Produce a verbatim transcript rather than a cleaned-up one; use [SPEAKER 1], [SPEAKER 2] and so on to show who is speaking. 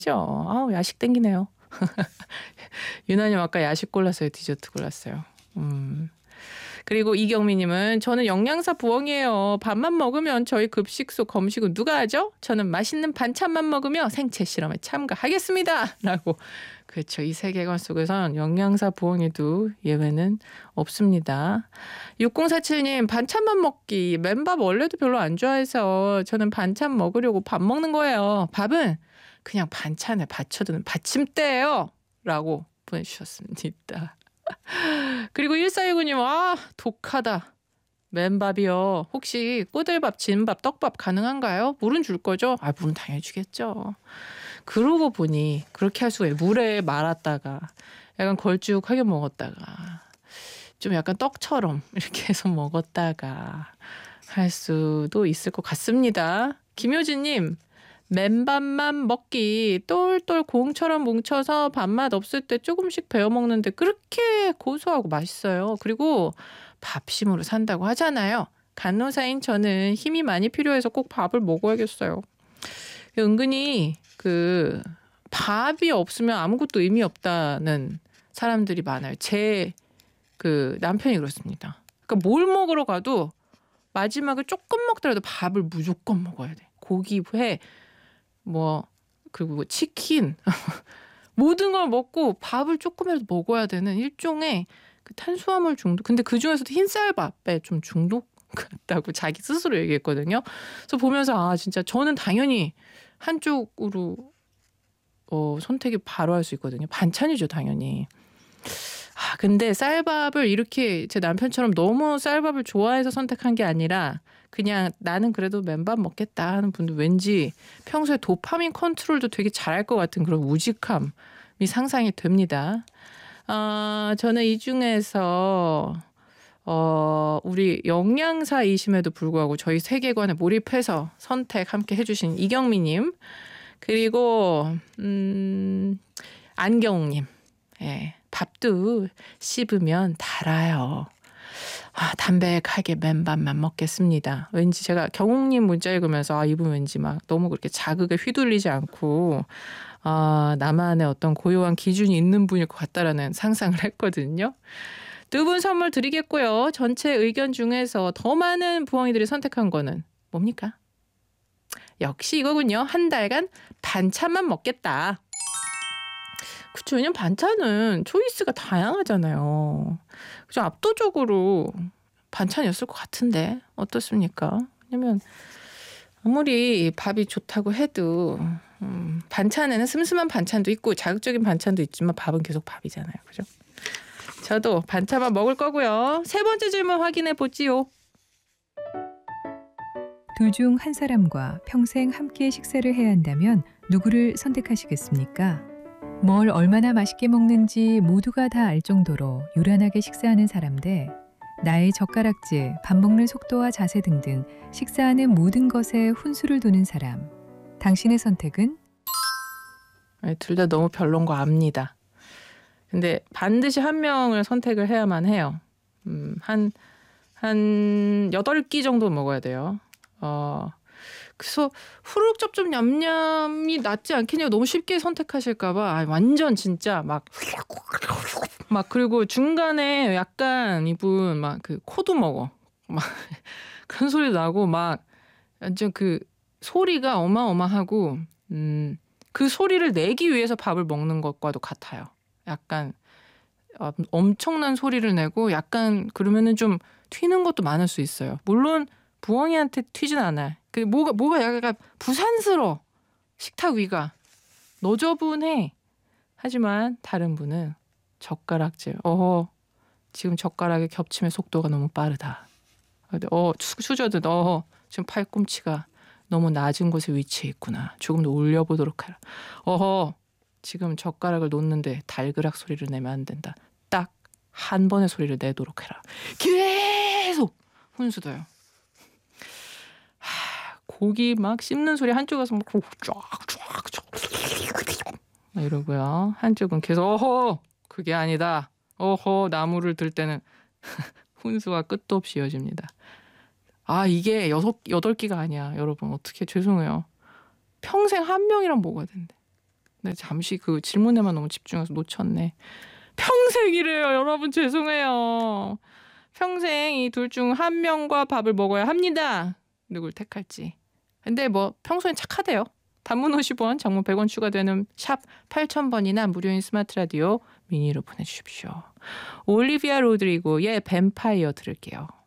[SPEAKER 1] 아우 야식 땡기네요. 유나님 아까 야식 골랐어요? 디저트 골랐어요? 음. 그리고 이경미님은 저는 영양사 부엉이에요. 밥만 먹으면 저희 급식소 검식은 누가 하죠? 저는 맛있는 반찬만 먹으며 생체 실험에 참가하겠습니다. 라고. 그렇죠. 이 세계관 속에선 영양사 부엉이도 예외는 없습니다. 육공사칠님 반찬만 먹기. 맨밥 원래도 별로 안 좋아해서 저는 반찬 먹으려고 밥 먹는 거예요. 밥은 그냥 반찬에 받쳐두는 받침대예요. 라고 보내주셨습니다. 그리고 일사일구님 아 독하다. 맨밥이요. 혹시 꼬들밥, 진밥, 떡밥 가능한가요? 물은 줄 거죠? 아 물은 당연히 주겠죠. 그러고 보니 그렇게 할 수가 있어요. 물에 말았다가 약간 걸쭉하게 먹었다가 좀 약간 떡처럼 이렇게 해서 먹었다가 할 수도 있을 것 같습니다. 김효진님 맨밥만 먹기. 똘똘 공처럼 뭉쳐서 밥맛 없을 때 조금씩 베어 먹는데 그렇게 고소하고 맛있어요. 그리고 밥심으로 산다고 하잖아요. 간호사인 저는 힘이 많이 필요해서 꼭 밥을 먹어야겠어요. 은근히 그 밥이 없으면 아무것도 의미 없다는 사람들이 많아요. 제 그 남편이 그렇습니다. 그러니까 뭘 먹으러 가도 마지막에 조금 먹더라도 밥을 무조건 먹어야 돼. 고기, 회, 뭐 그리고 뭐 치킨 모든 걸 먹고 밥을 조금이라도 먹어야 되는 일종의 그 탄수화물 중독. 근데 그 중에서도 흰쌀밥에 좀 중독 같다고 자기 스스로 얘기했거든요. 그래서 보면서 아 진짜 저는 당연히 한쪽으로 어, 선택이 바로 할 수 있거든요. 반찬이죠 당연히. 아 근데 쌀밥을 이렇게 제 남편처럼 너무 쌀밥을 좋아해서 선택한 게 아니라 그냥 나는 그래도 맨밥 먹겠다 하는 분들 왠지 평소에 도파민 컨트롤도 되게 잘할 것 같은 그런 우직함이 상상이 됩니다. 어, 저는 이 중에서 어, 우리 영양사이심에도 불구하고 저희 세계관에 몰입해서 선택 함께 해주신 이경미님 그리고 음, 안경욱님 예, 밥도 씹으면 달아요. 아, 담백하게 맨밥만 먹겠습니다. 왠지 제가 경욱님 문자 읽으면서 아, 이분 왠지 막 너무 그렇게 자극에 휘둘리지 않고 아, 나만의 어떤 고요한 기준이 있는 분일 것 같다라는 상상을 했거든요. 두 분 선물 드리겠고요. 전체 의견 중에서 더 많은 부엉이들이 선택한 거는 뭡니까? 역시 이거군요. 한 달간 반찬만 먹겠다. 그쵸. 왜냐면 반찬은 초이스가 다양하잖아요. 그죠. 압도적으로 반찬이었을 것 같은데 어떻습니까? 왜냐면 아무리 밥이 좋다고 해도 음, 반찬에는 슴슴한 반찬도 있고 자극적인 반찬도 있지만 밥은 계속 밥이잖아요. 그죠? 저도 반찬만 먹을 거고요. 세 번째 질문 확인해 보지요.
[SPEAKER 2] 둘 중 한 사람과 평생 함께 식사를 해야 한다면 누구를 선택하시겠습니까? 뭘 얼마나 맛있게 먹는지 모두가 다 알 정도로 요란하게 식사하는 사람 대 나의 젓가락질, 밥 먹는 속도와 자세 등등 식사하는 모든 것에 훈수를 두는 사람. 당신의 선택은?
[SPEAKER 1] 네, 둘 다 너무 별론 거 압니다. 근데 반드시 한 명을 선택을 해야만 해요. 음, 한, 한 여덟 끼 정도 먹어야 돼요. 어, 그래서 후루룩 쩝쩝 냠냠이 낫지 않겠냐고 너무 쉽게 선택하실까봐 아, 완전 진짜 막, 막 그리고 중간에 약간 이분 막 그 코도 먹어. 막 큰 소리 나고 막 완전 그 소리가 어마어마하고 음, 그 소리를 내기 위해서 밥을 먹는 것과도 같아요. 약간 어, 엄청난 소리를 내고 약간 그러면은 좀 튀는 것도 많을 수 있어요. 물론 부엉이한테 튀진 않아요. 그 뭐가 뭐가 약간 부산스러워. 식탁 위가 너저분해. 하지만 다른 분은 젓가락질. 어 지금 젓가락의 겹침의 속도가 너무 빠르다. 어 수저듯 어 지금 팔꿈치가 너무 낮은 곳에 위치해 있구나. 조금 더 올려보도록 해라. 어허 지금 젓가락을 놓는데 달그락 소리를 내면 안 된다. 딱 한 번의 소리를 내도록 해라. 계속 훈수둬요. 하, 고기 막 씹는 소리 한쪽에서 막 쫙쫙쫙 이러고요. 한쪽은 계속 어허 그게 아니다. 어허 나무를 들 때는 훈수가 끝도 없이 이어집니다. 아 이게 여섯 여덟 끼가 아니야 여러분. 어떻게 죄송해요. 평생 한 명이랑 먹어야 된대. 네, 잠시 그 질문에만 너무 집중해서 놓쳤네. 평생이래요. 여러분 죄송해요. 평생 이 둘 중 한 명과 밥을 먹어야 합니다. 누굴 택할지. 근데 뭐 평소엔 착하대요. 단문 오십 원, 장문 백 원 추가되는 샵 팔천 번이나 무료인 스마트 라디오 미니로 보내주십시오. 올리비아 로드리고의 뱀파이어 들을게요.